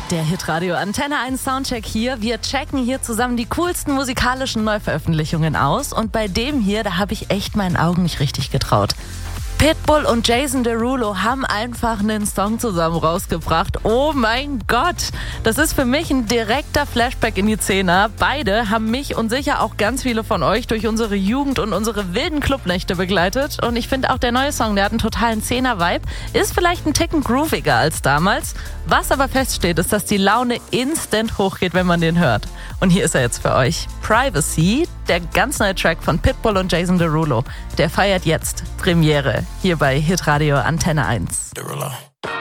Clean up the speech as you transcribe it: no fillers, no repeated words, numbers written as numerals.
Der Hitradio Antenne 1 Soundcheck hier. Wir checken hier zusammen die coolsten musikalischen Neuveröffentlichungen aus. Und bei dem hier, da habe ich echt meinen Augen nicht richtig getraut. Pitbull und Jason Derulo haben einfach einen Song zusammen rausgebracht. Oh mein Gott, das ist für mich ein direkter Flashback in die Zehner. Beide haben mich und sicher auch ganz viele von euch durch unsere Jugend und unsere wilden Clubnächte begleitet. Und ich finde auch der neue Song, der hat einen totalen Zehner-Vibe, ist vielleicht ein Ticken grooviger als damals. Was aber feststeht, ist, dass die Laune instant hochgeht, wenn man den hört. Und hier ist er jetzt für euch. Privacy, der ganz neue Track von Pitbull und Jason Derulo. Der feiert jetzt Premiere hier bei Hitradio Antenne 1. Derulo.